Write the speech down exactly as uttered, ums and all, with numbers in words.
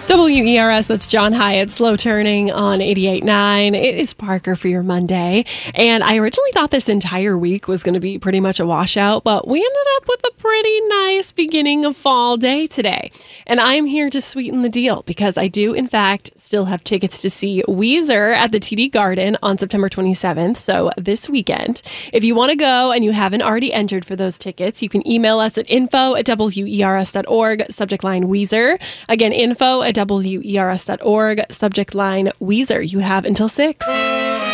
W E R S, that's John Hyatt, Slow Turning on eighty-eight point nine. It is Parker for your Monday. And I originally thought this entire week was going to be pretty much a washout, but we ended up with a pretty nice beginning of fall day today. And I'm here to sweeten the deal because I do, in fact, still have tickets to see Weezer at the T D Garden on September twenty-seventh, so this weekend. If you want to go and you haven't already entered for those tickets, you can email us at info at W E R S dot org, subject line Weezer. Again, info at W E R S dot org, subject line Weezer. You have until six.